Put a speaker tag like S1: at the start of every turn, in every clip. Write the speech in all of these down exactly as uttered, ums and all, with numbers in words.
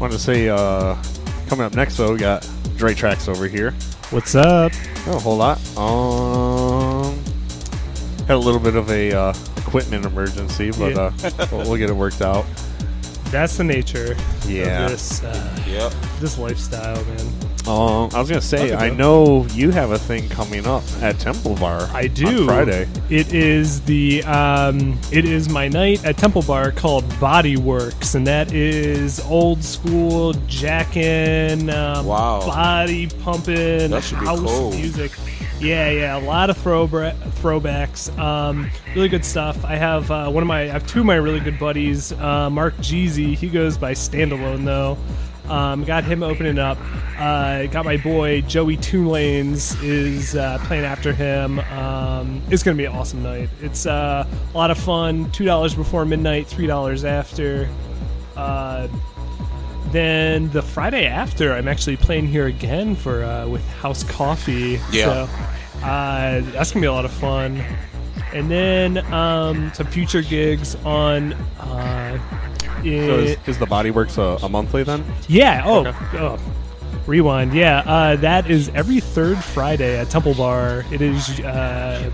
S1: wanted to say, uh, coming up next, though, we got Dre Tracks over here.
S2: What's up?
S1: Oh, a whole lot. Um, had a little bit of a uh, equipment emergency, but
S2: Yeah.
S1: uh, we'll, we'll get it worked out.
S2: That's the nature
S1: Yeah.
S2: of this, uh,
S3: Yep.
S2: this lifestyle, man.
S1: Um, I was gonna say,
S2: Okay,
S1: I
S2: go.
S1: know you have a thing coming up at Temple Bar.
S2: I do.
S1: On Friday.
S2: It is the um, it is my night at Temple Bar called Body Works, and that is old school jacking, um,
S3: Wow.
S2: body pumping,
S3: That should be
S2: house
S3: cool.
S2: music. Yeah, yeah, a lot of throwbra- throwbacks. Um, really good stuff. I have uh, one of my, I have two of my really good buddies. Uh, Mark Jeezy, he goes by Standalone though. Um, got him opening up. Uh, got my boy Joey Two Lanes is uh, playing after him. Um, it's gonna be an awesome night. It's uh, a lot of fun. Two dollars before midnight, three dollars after. Uh, then the Friday after, I'm actually playing here again for uh, with House Coffee.
S3: Yeah.
S2: So uh, that's gonna be a lot of fun. And then um, some future gigs on. Uh,
S1: So
S2: in,
S1: is, is the Bodyworks a, a monthly then?
S2: yeah. Oh,
S1: Okay.
S2: oh. Rewind. Yeah. Uh, that is every third Friday at Temple Bar. It is uh,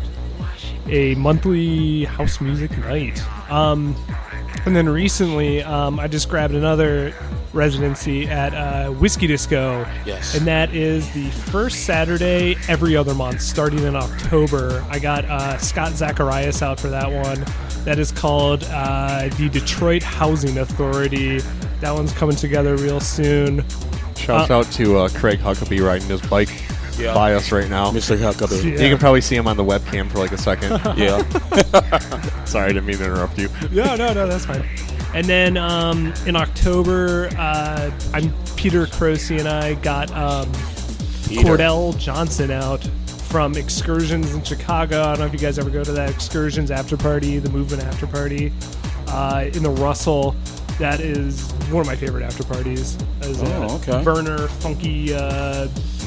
S2: a monthly house music night. Um, and then recently, um, I just grabbed another residency at uh, Whiskey Disco.
S3: Yes.
S2: And that is the first Saturday every other month, starting in October. I got uh, Scott Zacharias out for that one. That is called uh, the Detroit Housing Authority. That one's coming together real soon.
S1: Shouts
S2: Uh,
S1: out to uh, Craig Huckabee riding his bike
S3: Yeah.
S1: by us right now.
S3: Mister Huckabee.
S2: Yeah.
S1: You can probably see him on the webcam for like a second.
S3: Yeah.
S1: Sorry, I didn't mean to interrupt you.
S2: No, no, no, that's fine. And then um, in October, uh, I'm Peter Croce and I got um,
S3: Peter.
S2: Cordell Johnson out from Excursions in Chicago. I don't know if you guys ever go to that Excursions after party, the Movement after party uh, in the Russell. That is one of my favorite after parties. That is
S3: Oh,
S2: a
S3: okay.
S2: burner, funky uh,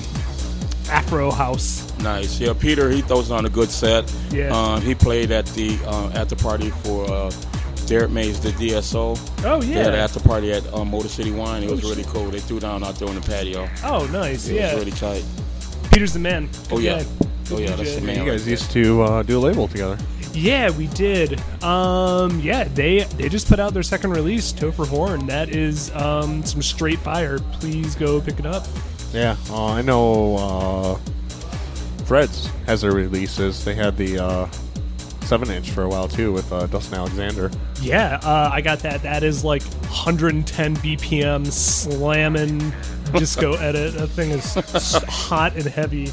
S2: Afro house.
S3: Nice. Yeah, Peter, he throws on a good set.
S2: Yeah.
S3: Um, he played at the uh, at the party for uh, Derek Mays, the D S O.
S2: Oh,
S3: They had an
S2: yeah.
S3: after party at um, Motor City Wine. It was really cool. They threw down out there on the patio.
S2: Oh, nice.
S3: It
S2: Yeah.
S3: was really tight.
S2: Peter's the man.
S3: Oh,
S2: Good
S3: yeah.
S2: guy.
S3: Oh, yeah,
S2: Good
S3: that's
S2: D J.
S3: the man.
S1: You guys used to uh, do a label together.
S2: Yeah, we did. Um, yeah, they they just put out their second release, Topher Horn. That is um, some straight fire. Please go pick it up.
S1: Yeah, uh, I know uh, Fred's has their releases. They had the uh, seven inch for a while too with uh, Dustin Alexander.
S2: Yeah, uh, I got that. That is like one hundred ten B P M slamming disco edit. That thing is s- hot and heavy.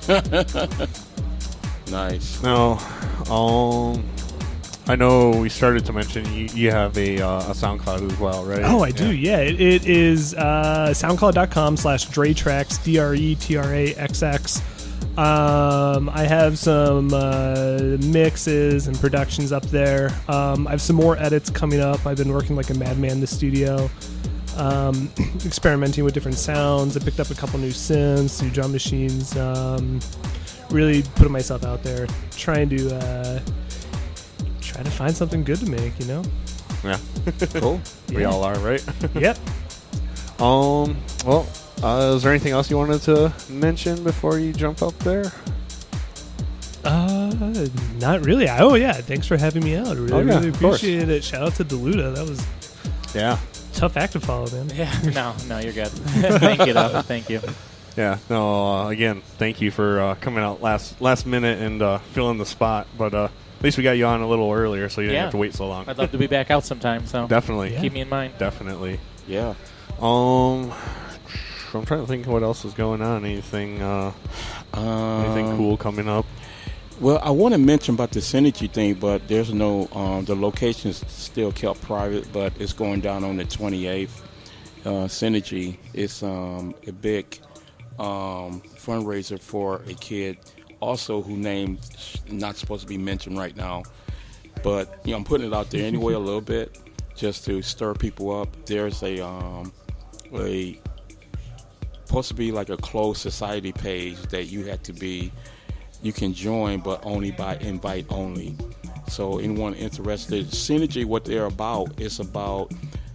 S3: Nice.
S1: Now, um, I know we started to mention you, you have a, uh, a SoundCloud as well, right?
S2: Oh, I do. Yeah, it, it is uh, soundcloud.com slash DreTrax, D R E T R A X X. Um, I have some uh, mixes and productions up there. Um, I have some more edits coming up. I've been working like a madman in the studio, um, experimenting with different sounds. I picked up a couple new synths, new drum machines. Um, really putting myself out there, trying to uh, try to find something good to make. You know?
S1: Yeah,
S3: Cool.
S1: we
S2: Yeah.
S1: all are, right?
S2: Yep.
S1: um, well, uh, is there anything else you wanted to mention before you jump up there?
S2: Uh, not really. I, oh yeah, thanks for having me out. Really,
S1: Oh, yeah,
S2: really
S1: of course.
S2: appreciate it. Shout out to Deluda. That was
S1: Yeah,
S2: a tough act to follow, man.
S4: Yeah, no, no, you're good. Thank you, though. Thank you.
S1: yeah. No, uh, again, thank you for uh, coming out last last minute and uh, filling the spot. But uh, at least we got you on a little earlier, so you didn't
S4: Yeah.
S1: have to wait so long.
S4: I'd love to be back out sometime, so
S1: Definitely,
S2: Yeah.
S4: keep me in mind.
S1: definitely.
S3: Yeah.
S1: Um, I'm trying to think of what else is going on. Anything, uh, anything
S3: Um,
S1: cool coming up?
S3: Well, I want to mention about the Synergy thing, but there's no, um, the location is still kept private, but it's going down on the twenty-eighth. Uh, Synergy is um, a big um, fundraiser for a kid, also who named, not supposed to be mentioned right now, but you know, I'm putting it out there anyway a little bit, just to stir people up. There's a, um, a supposed to be like a closed society page that you have to be, you can join, but only by invite only. So anyone interested, Synergy, what they're about is about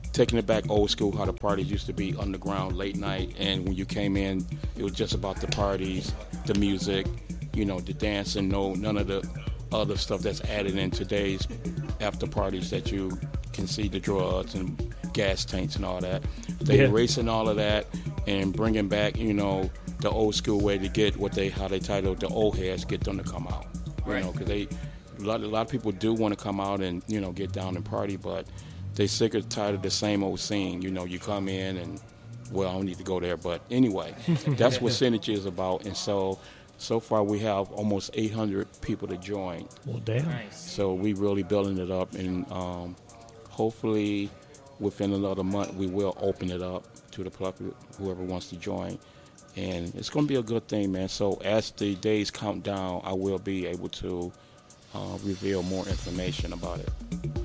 S3: taking it back old school, how the parties used to be underground, late night, and when you came in, it was just about the parties, the music, you know, the dancing. No, none of the other stuff that's added in today's after parties that you can see, the drugs and gas tanks and all that. They
S2: Yeah.
S3: erasing all of that and bringing back, you know, the old school way to get what they, how they title the old heads, get them to come out. You
S2: Right.
S3: know, because they, a lot, a lot of people do want to come out and, you know, get down and party, but they sick or tired of the same old scene. You know, you come in and, well, I don't need to go there. But anyway, that's what Synergy is about. And so, so far we have almost eight hundred people to join.
S2: Well, damn.
S4: Nice.
S3: So we really building it up. And um, hopefully within another month we will open it up to the public, whoever wants to join. And it's going to be a good thing, man. So as the days count down, I will be able to uh, reveal more information about it.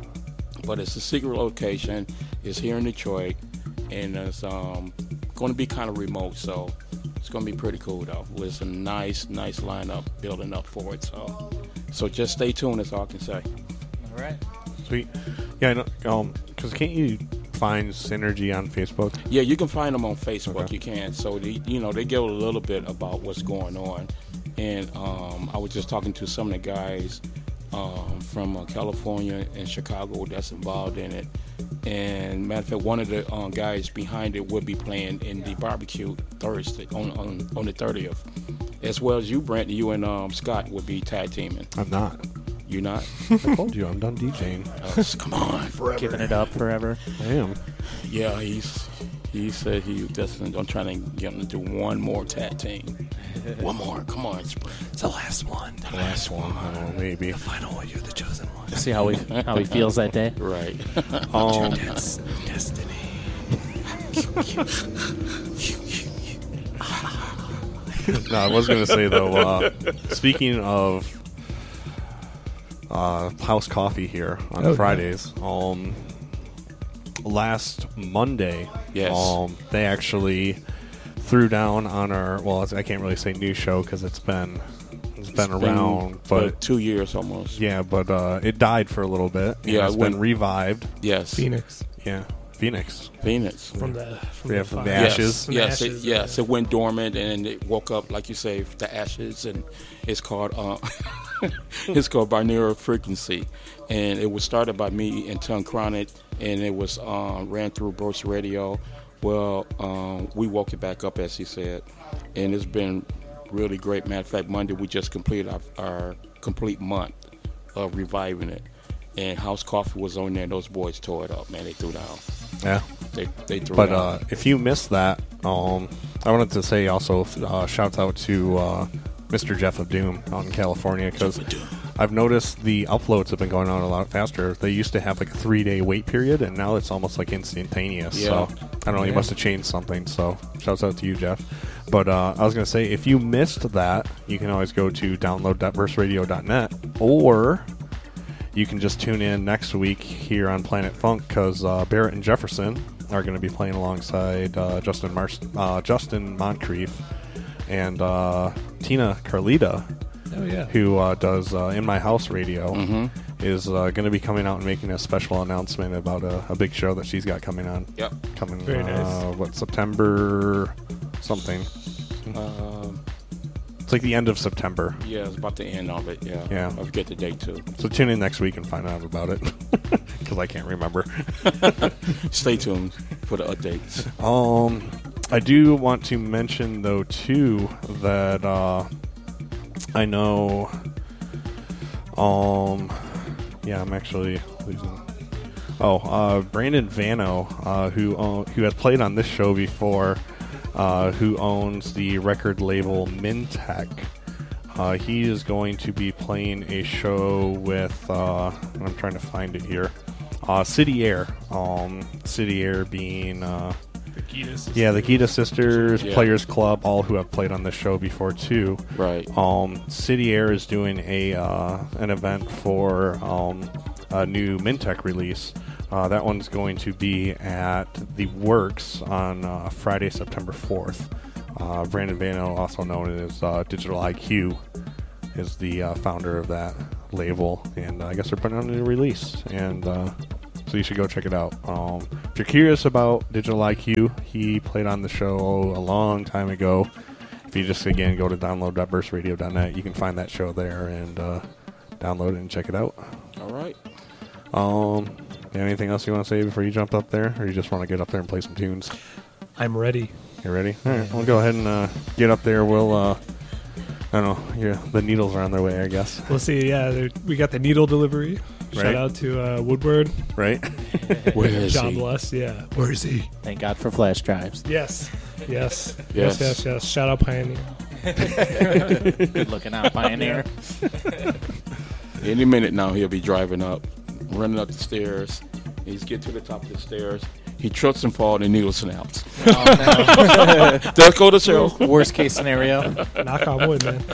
S3: But it's a secret location. It's here in Detroit, and it's um, going to be kind of remote. So it's going to be pretty cool, though. With a nice, nice lineup building up for it. So, so just stay tuned. That's all I can say.
S4: All right.
S1: Sweet. Yeah, I know, um, because can't you find Synergy on Facebook?
S3: Yeah, you can find them on Facebook.
S1: Okay.
S3: You can. So they, you know, they give a little bit about what's going on. And um, I was just talking to some of the guys um, from uh, California and Chicago that's involved in it. And matter of fact, one of the um, guys behind it will be playing in the barbecue Thursday on on, on the thirtieth, as well as you, Brent. You and um, Scott will be tag teaming.
S1: I'm not.
S3: You not?
S1: I told you I'm done DJing.
S3: Uh, come on, forever.
S4: Giving it up forever.
S1: I am.
S3: Yeah, he's he said he just I'm trying to get him to do one more tag team. One more, come on, Sprint.
S2: It's the last one.
S3: The last one.
S1: Oh, maybe.
S2: Final one. You're the chosen one.
S4: See how he how he feels that day.
S3: Right.
S1: Um,
S2: It's destiny.
S1: no, I was going to say, though, uh, speaking of uh, House Coffee here on
S2: Oh, yeah.
S1: Fridays, um, last Monday,
S3: Yes.
S1: um, they actually threw down on our, well, it's- I can't really say new show because it's been it's been
S3: It's
S1: around,
S3: for
S1: but
S3: two years almost.
S1: yeah, but uh, it died for a little bit. and
S3: Yeah,
S1: it's
S3: it
S1: been
S3: went-
S1: revived.
S3: Yes.
S2: Phoenix.
S1: Yeah, Phoenix.
S3: Phoenix.
S2: From the from
S1: Yeah,
S2: the,
S1: from the
S2: fire.
S1: ashes.
S3: Yes,
S2: From the
S3: yes,
S2: ashes,
S3: it, yes.
S2: uh,
S3: It went dormant and it woke up, like you say, the ashes, and it's called uh, it's called Binaural Frequency, and it was started by me and Ton Chronic, and it was um, ran through Bruce Radio. Well, um, we woke it back up, as he said, and it's been really great. Matter of fact, Monday we just completed our, our complete month of reviving it, and House Coffee was on there. And those boys tore it up, man. They threw down.
S1: Yeah.
S3: They they threw
S1: But
S3: down.
S1: uh, if you missed that, um, I wanted to say also uh, shouts out to uh, Mister Jeff of Doom out in California because I've noticed the uploads have been going on a lot faster. They used to have like a three day wait period, and now it's almost like instantaneous.
S3: Yeah.
S1: So I don't know, you must have changed something. So shouts out to you, Jeff. But uh, I was going to say, if you missed that, you can always go to download dot verse radio dot net, or you can just tune in next week here on Planet Funk because uh, Barrett and Jefferson are going to be playing alongside uh, Justin Mar- uh, Justin Moncrief and uh, Tina Carlita,
S2: Oh yeah.
S1: who uh, does uh, In My House Radio,
S3: Mm-hmm.
S1: is uh, going to be coming out and making a special announcement about a, a big show that she's got coming on.
S3: Yep.
S1: Coming,
S2: Very
S1: uh,
S2: nice.
S1: what, September something.
S3: Um,
S1: It's like the end of September.
S3: Yeah, it's about the end of it. Yeah,
S1: Yeah.
S3: I forget the date too.
S1: So tune in next week and find out about it because I can't remember.
S3: Stay tuned for the updates.
S1: Um, I do want to mention though too that uh, I know. Um, yeah, I'm actually losing. Oh, uh, Brandon Vano, uh, who own, who has played on this show before, uh, who owns the record label Mintech. Uh, he is going to be playing a show with. Uh, I'm trying to find it here. Uh, City Air. Um, City Air being. Uh,
S2: The Gita sisters.
S1: Yeah, the Gita Sisters,
S3: Yeah.
S1: Players Club, all who have played on this show before too.
S3: Right.
S1: Um, City Air is doing a uh, an event for um, a new Mintech release. Uh, that one's going to be at the Works on uh, Friday, September fourth. Uh, Brandon Vano, also known as uh, Digital I Q, is the uh, founder of that label, and uh, I guess they're putting on a new release. And uh, So you should go check it out. Um, if you're curious about Digital I Q, he played on the show a long time ago. If you just, again, go to download dot burst radio dot net, you can find that show there and uh, download it and check it out.
S3: All right.
S1: Um, anything else you want to say before you jump up there? Or you just want to get up there and play some tunes?
S2: I'm ready.
S1: You ready? All right, we'll go ahead and uh, get up there. We'll, uh, I don't know, yeah, the needles are on their way, I guess.
S2: We'll see. Yeah, there- we got the needle delivery. Shout
S1: Right.
S2: out to uh, Woodward.
S1: Right?
S3: Where is
S2: God
S3: he?
S2: bless. Yeah. Where is he?
S4: Thank God for flash drives.
S2: Yes. Yes.
S3: Yes.
S2: Yes. Yes. Yes. Shout out Pioneer.
S4: Good looking out, Pioneer.
S3: Any minute now, he'll be driving up, running up the stairs. He's get to the top of the stairs. He trips and falls, and the needle snaps.
S4: Oh,
S3: There go the show.
S4: no. Worst case scenario.
S2: Knock on wood, man.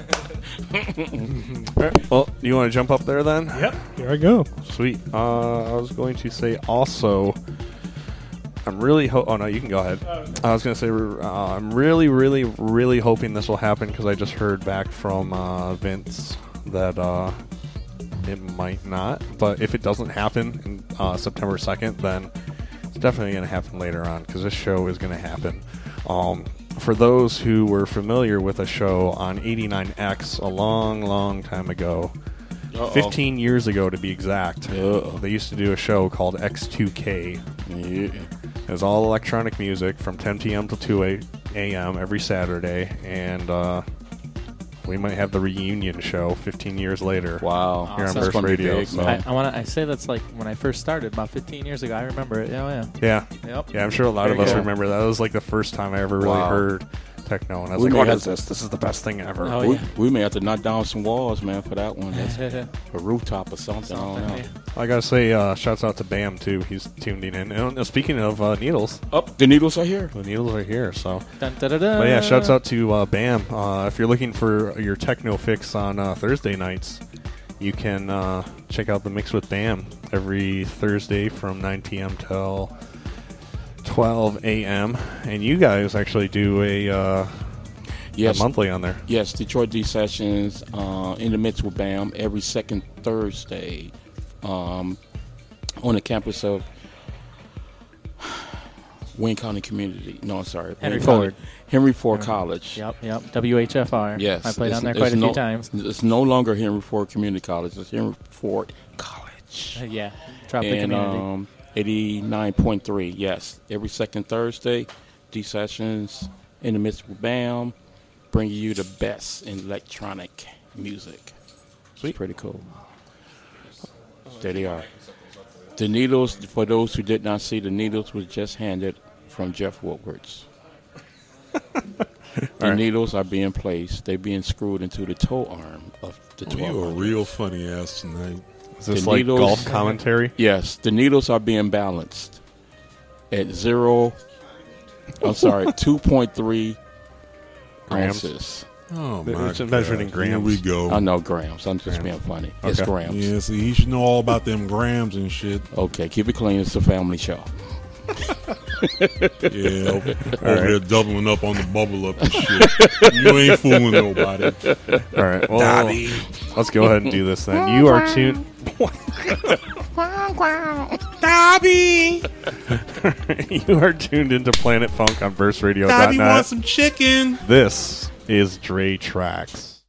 S1: All right, well, you want to jump up there then?
S2: Yep. Here I go.
S1: Sweet. Uh, I was going to say also, I'm really ho- oh no, you can go ahead. I was going to say uh, I'm really, really, really hoping this will happen because I just heard back from uh, Vince that uh, it might not. But if it doesn't happen in uh, September second, then it's definitely going to happen later on because this show is going to happen. Um, for those who were familiar with a show on eighty-nine X a long, long time ago,
S3: Uh-oh.
S1: fifteen years ago to be exact,
S3: Uh-oh.
S1: they used to do a show called X two K.
S3: Yeah.
S1: It was all electronic music from ten p.m. to two a.m. every Saturday, and uh, we might have the reunion show fifteen years later.
S3: Wow.
S1: Here on
S4: Awesome.
S1: Burst
S3: gonna be
S1: Radio.
S3: big,
S1: so-
S3: man.
S4: I, I want to. I say that's like when I first started about fifteen years ago. I remember it. Oh yeah.
S1: yeah,
S4: Yep.
S1: yeah, I'm sure a lot
S4: Very
S1: of us
S4: good.
S1: remember that. That was like the first time I ever really
S3: Wow.
S1: heard techno, and I was
S3: We
S1: like,
S3: may
S1: "What
S3: have-
S1: is this? This is the best thing ever."
S4: Oh,
S3: we,
S4: yeah.
S3: we may have to knock down some walls, man, for that one. That's
S4: Something,
S3: a rooftop or something. I don't know.
S1: I gotta say, uh, shouts out to Bam too. He's tuned in. And uh, speaking of uh, needles,
S3: Oh, the needles are here.
S1: the needles are here. So,
S4: Dun, da, da, da.
S1: but yeah, shouts out to uh, Bam. Uh, if you're looking for your techno fix on uh, Thursday nights, you can uh, check out the Mix with Bam every Thursday from nine p.m. till twelve a.m. And you guys actually do a, uh,
S3: Yes.
S1: a monthly on there.
S3: Yes, Detroit D Sessions uh, in the mix with BAM every second Thursday um, on the campus of Wayne County Community. No, I'm sorry.
S4: Henry
S3: Wayne
S4: Ford.
S3: County- Henry Ford College.
S4: Yep. Yep. W H F R.
S3: Yes.
S4: I played
S3: it's-
S4: on there
S3: it's
S4: quite a
S3: no-
S4: few times.
S3: It's no longer Henry Ford Community College. It's Henry Ford College.
S4: Uh, yeah. Drop the
S3: And
S4: community.
S3: um, eighty-nine point three, yes. Every second Thursday, D Sessions in the midst with BAM, bringing you the best in electronic music.
S1: Sweet.
S3: It's pretty cool. There they are. The needles, for those who did not see, the needles was just handed from Jeff Woodwards. The
S1: right.
S3: needles are being placed. They're being screwed into the toe arm of the
S5: Oh, you
S3: twelve
S5: are
S3: hundred.
S5: real funny ass tonight.
S1: Is this
S3: The
S1: like
S3: needles-
S1: golf commentary?
S3: Yes, the needles are being balanced at zero. I'm sorry, two point three
S1: Grams.
S3: ounces.
S5: Oh
S1: It's
S5: my
S1: measured
S5: God.
S1: in
S5: Here
S1: grams.
S5: we go.
S3: I know grams. I'm just
S1: Grams.
S3: being funny. It's
S1: Okay.
S3: grams.
S5: Yeah, see, he should know all about them grams and shit.
S3: Okay, keep it clean. It's a family show.
S5: Yeah, over, over
S1: right.
S5: there doubling up on the bubble up and shit. You ain't fooling nobody.
S1: All right, well,
S5: Dobby.
S1: let's go ahead and do this then. You are tuned.
S5: Dobby!
S1: You are tuned into Planet Funk on burst radio dot
S5: Dobby wants
S1: net.
S5: some chicken.
S1: This is Dre Tracks.